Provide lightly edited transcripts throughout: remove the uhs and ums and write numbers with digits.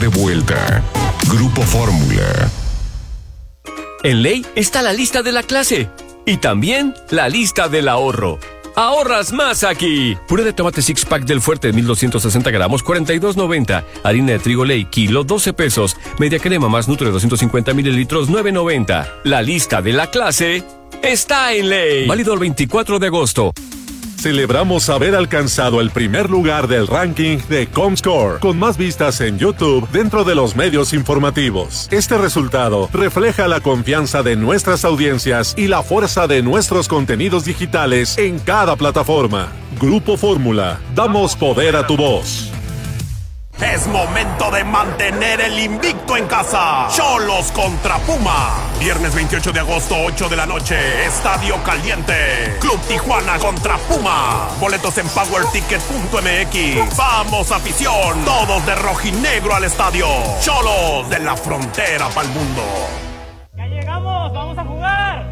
De vuelta. Grupo Fórmula. En Ley está la lista de la clase y también la lista del ahorro. ¡Ahorras más aquí! Puré de tomate six pack del Fuerte, 1260 gramos, 42.90. Harina de trigo Ley, kilo, 12 pesos. Media crema más Nutre, 250 mililitros, 9.90. La lista de la clase está en Ley. Válido el 24 de agosto. Celebramos haber alcanzado el primer lugar del ranking de Comscore, con más vistas en YouTube dentro de los medios informativos. Este resultado refleja la confianza de nuestras audiencias y la fuerza de nuestros contenidos digitales en cada plataforma. Grupo Fórmula, damos poder a tu voz. Es momento de mantener el invicto en casa. Xolos contra Puma. Viernes 28 de agosto, 8 de la noche. Estadio Caliente. Club Tijuana contra Puma. Boletos en powerticket.mx. ¡Vamos, afición! Todos de rojinegro al estadio. Xolos de la frontera pa'l mundo. ¡Ya llegamos! ¡Vamos a jugar!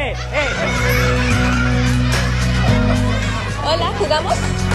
Hola, ¿jugamos?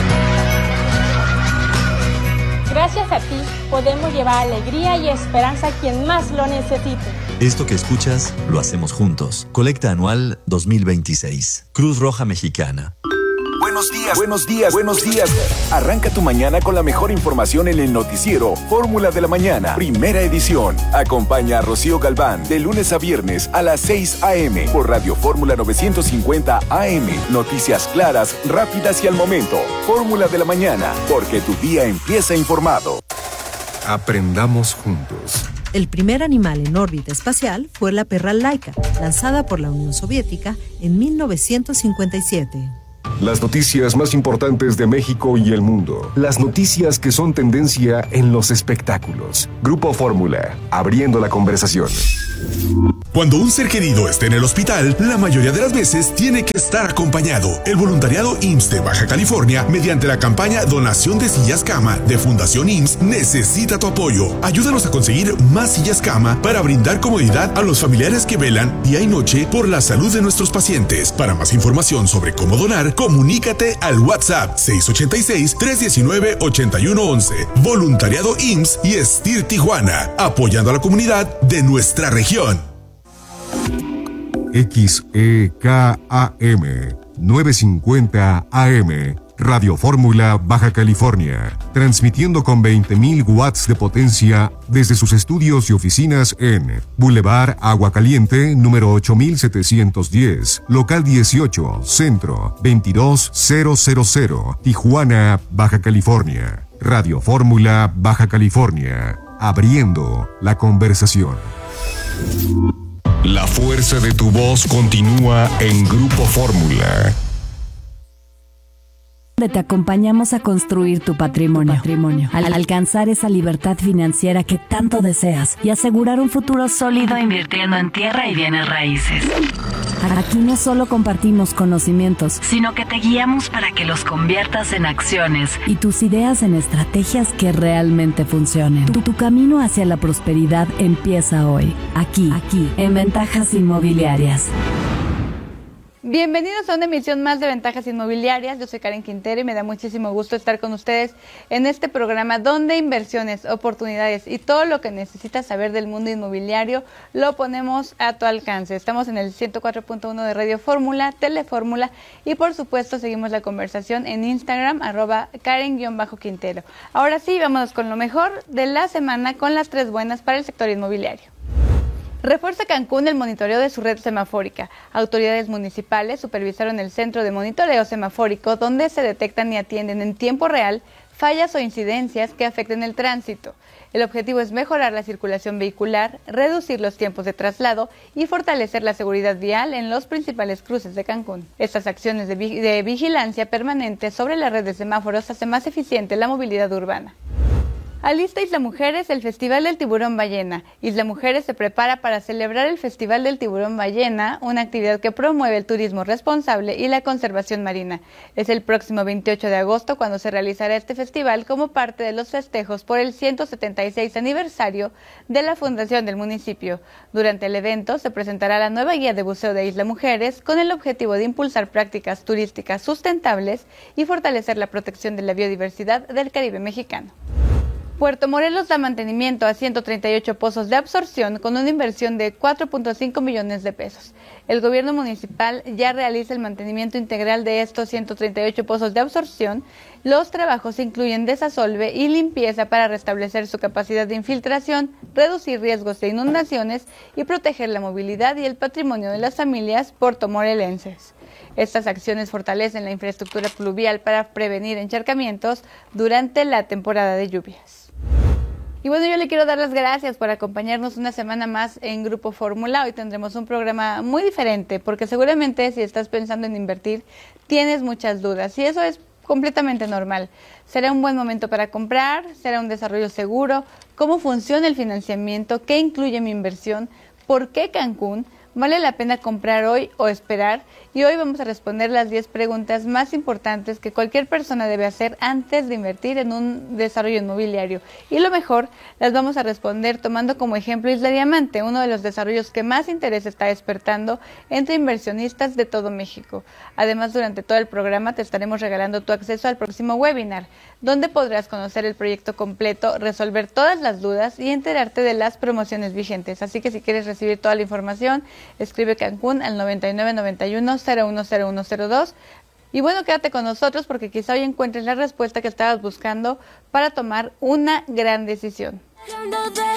Gracias a ti, podemos llevar alegría y esperanza a quien más lo necesite. Esto que escuchas, lo hacemos juntos. Colecta anual 2026. Cruz Roja Mexicana. Buenos días, buenos días, buenos días. Arranca tu mañana con la mejor información en el noticiero Fórmula de la Mañana, primera edición. Acompaña a Rocío Galván de lunes a viernes a las 6 a.m. por Radio Fórmula 950 AM. Noticias claras, rápidas y al momento. Fórmula de la Mañana, porque tu día empieza informado. Aprendamos juntos. El primer animal en órbita espacial fue la perra Laika, lanzada por la Unión Soviética en 1957. Las noticias más importantes de México y el mundo. Las noticias que son tendencia en los espectáculos. Grupo Fórmula, abriendo la conversación. Cuando un ser querido esté en el hospital, la mayoría de las veces tiene que estar acompañado. El voluntariado IMSS de Baja California, mediante la campaña Donación de Sillas Cama de Fundación IMSS, necesita tu apoyo. Ayúdanos a conseguir más sillas cama para brindar comodidad a los familiares que velan día y noche por la salud de nuestros pacientes. Para más información sobre cómo donar, comunícate al WhatsApp 686-319-8111. Voluntariado IMSS y STIR Tijuana, apoyando a la comunidad de nuestra región. XEKAM 950 AM, Radio Fórmula Baja California, transmitiendo con 20.000 watts de potencia desde sus estudios y oficinas en Boulevard Agua Caliente, número 8710, local 18, centro 22000, Tijuana, Baja California. Radio Fórmula Baja California, abriendo la conversación. La fuerza de tu voz continúa en Grupo Fórmula. Te acompañamos a construir tu patrimonio. Al alcanzar esa libertad financiera que tanto deseas y asegurar un futuro sólido invirtiendo en tierra y bienes raíces. Aquí no solo compartimos conocimientos, sino que te guiamos para que los conviertas en acciones y tus ideas en estrategias que realmente funcionen. Tu camino hacia la prosperidad empieza hoy, aquí, en Ventajas Inmobiliarias. Bienvenidos a una emisión más de Ventajas Inmobiliarias. Yo soy Karen Quintero y me da muchísimo gusto estar con ustedes en este programa donde inversiones, oportunidades y todo lo que necesitas saber del mundo inmobiliario lo ponemos a tu alcance. Estamos en el 104.1 de Radio Fórmula, Telefórmula y por supuesto seguimos la conversación en Instagram, @Karen_Quintero. Ahora sí, vámonos con lo mejor de la semana con las 3 buenas para el sector inmobiliario. Refuerza Cancún el monitoreo de su red semafórica. Autoridades municipales supervisaron el centro de monitoreo semafórico donde se detectan y atienden en tiempo real fallas o incidencias que afecten el tránsito. El objetivo es mejorar la circulación vehicular, reducir los tiempos de traslado y fortalecer la seguridad vial en los principales cruces de Cancún. Estas acciones de vigilancia permanente sobre la red de semáforos hace más eficiente la movilidad urbana. Alista Isla Mujeres el Festival del Tiburón Ballena. Isla Mujeres se prepara para celebrar el Festival del Tiburón Ballena, una actividad que promueve el turismo responsable y la conservación marina. Es el próximo 28 de agosto cuando se realizará este festival como parte de los festejos por el 176 aniversario de la fundación del municipio. Durante el evento se presentará la nueva guía de buceo de Isla Mujeres con el objetivo de impulsar prácticas turísticas sustentables y fortalecer la protección de la biodiversidad del Caribe mexicano. Puerto Morelos da mantenimiento a 138 pozos de absorción con una inversión de 4.5 millones de pesos. El gobierno municipal ya realiza el mantenimiento integral de estos 138 pozos de absorción. Los trabajos incluyen desasolve y limpieza para restablecer su capacidad de infiltración, reducir riesgos de inundaciones y proteger la movilidad y el patrimonio de las familias puertomorelenses. Estas acciones fortalecen la infraestructura pluvial para prevenir encharcamientos durante la temporada de lluvias. Y bueno, yo le quiero dar las gracias por acompañarnos una semana más en Grupo Fórmula. Hoy tendremos un programa muy diferente porque seguramente si estás pensando en invertir tienes muchas dudas y eso es completamente normal. ¿Será un buen momento para comprar? ¿Será un desarrollo seguro? ¿Cómo funciona el financiamiento? ¿Qué incluye mi inversión? ¿Por qué Cancún? ¿Vale la pena comprar hoy o esperar? Y hoy vamos a responder las 10 preguntas más importantes que cualquier persona debe hacer antes de invertir en un desarrollo inmobiliario. Y lo mejor, las vamos a responder tomando como ejemplo Isla Diamante, uno de los desarrollos que más interés está despertando entre inversionistas de todo México. Además, durante todo el programa te estaremos regalando tu acceso al próximo webinar, donde podrás conocer el proyecto completo, resolver todas las dudas y enterarte de las promociones vigentes. Así que si quieres recibir toda la información, escribe Cancún al 9991-010102. Y bueno, quédate con nosotros porque quizá hoy encuentres la respuesta que estabas buscando para tomar una gran decisión.